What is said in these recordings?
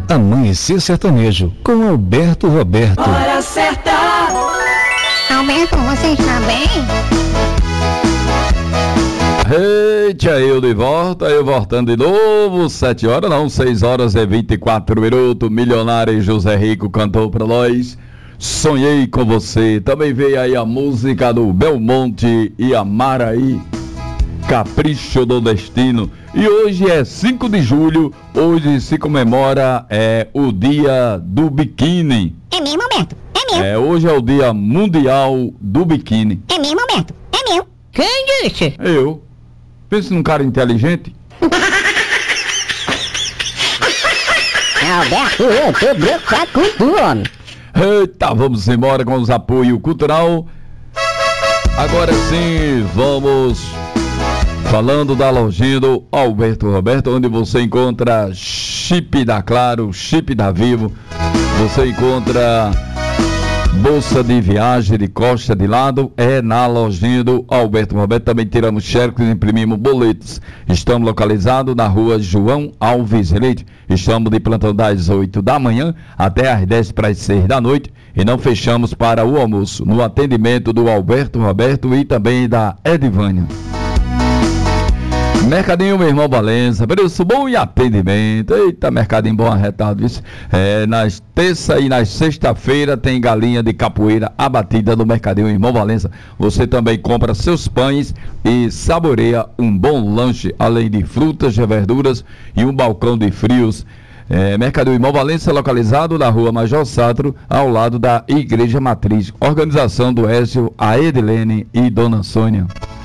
Amanhecer Sertanejo, com Alberto Roberto. Hora certa! Alberto, você está bem? Eita, eu de volta, eu voltando de novo, 7 horas não, 6 horas e 24 minutos, milionário José Rico cantou pra nós, Sonhei com Você, também veio aí a música do Belmonte e Amaraí, Capricho do Destino, e hoje é 5 de julho, hoje se comemora o dia do biquíni. É mesmo, Alberto? É mesmo? Hoje é o dia mundial do biquíni. É mesmo, Alberto? É meu. Quem disse? Eu. Pensa num cara inteligente. Alberto, eu tô preocupado com tu, homem. Eita, vamos embora com os apoio cultural. Agora sim, vamos falando da lojinha do Alberto Roberto, onde você encontra chip da Claro, chip da Vivo, você encontra bolsa de viagem de costa de lado, é na lojinha do Alberto Roberto. Também tiramos cheques e imprimimos boletos. Estamos localizados na rua João Alves Leite. Estamos de plantão das 8 da manhã até às 10 para as 6 da noite e não fechamos para o almoço. No atendimento do Alberto Roberto e também da Edivânia. Mercadinho, meu irmão Valença, preço bom e atendimento. Eita, mercadinho bom arretado, isso. Nas terça e nas sexta-feira tem galinha de capoeira abatida no Mercadinho, irmão Valença. Você também compra seus pães e saboreia um bom lanche, além de frutas e verduras e um balcão de frios. Mercadinho Irmão Valença, localizado na rua Major Satro, ao lado da Igreja Matriz. Organização do Écio, a Edilene e Dona Sônia.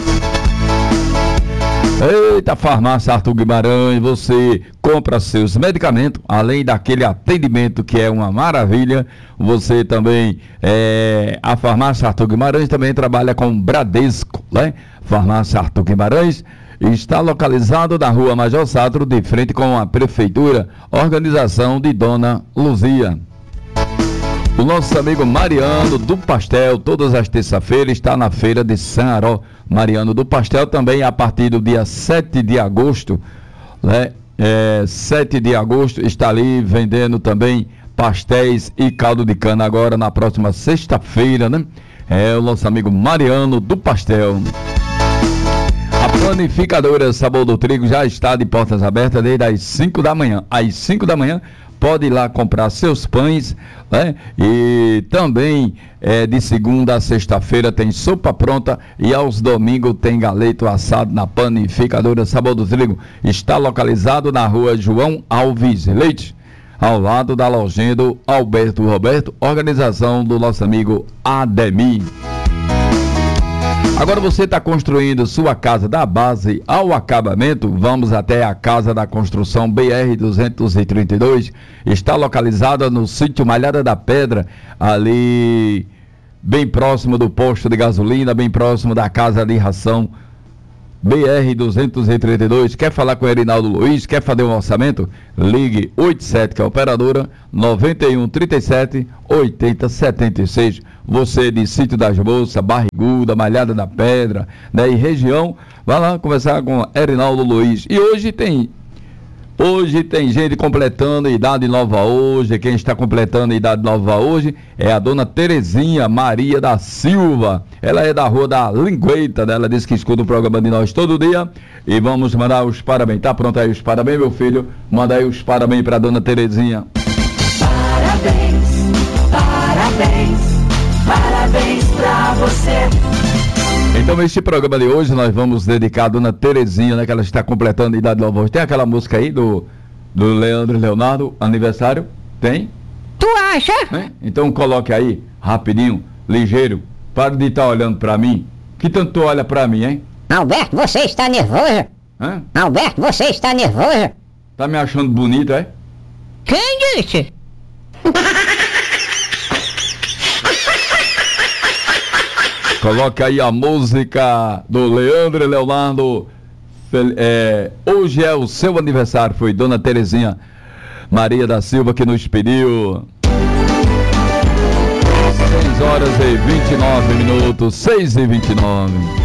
Eita, Farmácia Arthur Guimarães, você compra seus medicamentos, além daquele atendimento que é uma maravilha. Você também, a Farmácia Arthur Guimarães também trabalha com Bradesco, né? Farmácia Arthur Guimarães está localizado na rua Major Satro, de frente com a Prefeitura, organização de Dona Luzia. O nosso amigo Mariano do Pastel, todas as terças-feiras, está na feira de Sanaró. Mariano do Pastel também a partir do dia 7 de agosto, né? 7 de agosto está ali vendendo também pastéis e caldo de cana agora na próxima sexta-feira, né? O nosso amigo Mariano do Pastel. A panificadora Sabor do Trigo já está de portas abertas desde as 5 da manhã. Às 5 da manhã, pode ir lá comprar seus pães, né? E também de segunda a sexta-feira tem sopa pronta e aos domingos tem galeto assado na panificadora Sabor do Trigo. Está localizado na rua João Alves Leite, ao lado da lojinha do Alberto Roberto, organização do nosso amigo Ademir. Agora você está construindo sua casa da base ao acabamento, vamos até a Casa da Construção BR-232, está localizada no sítio Malhada da Pedra, ali bem próximo do posto de gasolina, bem próximo da casa de ração BR-232. Quer falar com o Erinaldo Luiz? Quer fazer um orçamento? Ligue 87, que é a operadora, 91 37 80 76. Você de Sítio das Moças, Barriguda, Malhada da Pedra, né, e região, vai lá conversar com o Erinaldo Luiz. E hoje tem gente completando idade nova hoje. Quem está completando idade nova hoje é a dona Terezinha Maria da Silva. Ela é da Rua da Lingueita, né? Ela disse que escuta o programa de nós todo dia. E vamos mandar os parabéns. Tá pronto aí os parabéns, meu filho? Manda aí os parabéns para a dona Terezinha. Parabéns, parabéns, parabéns pra você. Então, este programa de hoje nós vamos dedicar a dona Terezinha, né? Que ela está completando a idade nova hoje. Tem aquela música aí do Leandro e Leonardo, aniversário? Tem? Tu acha? Então coloque aí, rapidinho, ligeiro. Para de estar olhando pra mim. Que tanto tu olha pra mim, hein? Alberto, você está nervoso? Alberto, você está nervoso? Tá me achando bonito, é? Quem disse? Coloque aí a música do Leandro e Leonardo. Hoje é o seu aniversário. Foi dona Terezinha Maria da Silva que nos pediu. 6 horas e 29 minutos, 6 e 29.